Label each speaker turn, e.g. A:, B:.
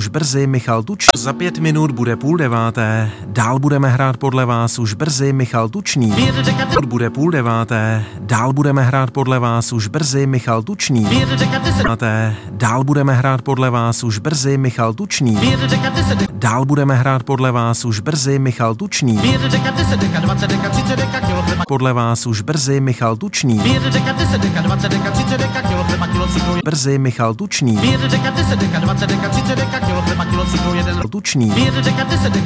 A: už brzy Michal Tučný. Za 5 minut bude 8:30. Dál budeme hrát podle vás už brzy Michal Tučný. Bude 8:30. Dál budeme hrát podle vás už brzy Michal Tučný. Dál budeme hrát podle vás už brzy Michal Tučný. Dál budeme hrát podle vás už brzy Michal Tučný. Podle vás už brzy Michal Tučný. Brzy Michal Tučný. Tučný.